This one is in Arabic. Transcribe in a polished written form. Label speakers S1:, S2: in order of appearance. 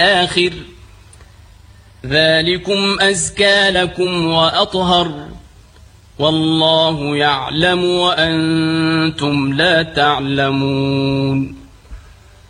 S1: آخر ذلكم أزكى لكم وأطهر والله يعلم وأنتم لا تعلمون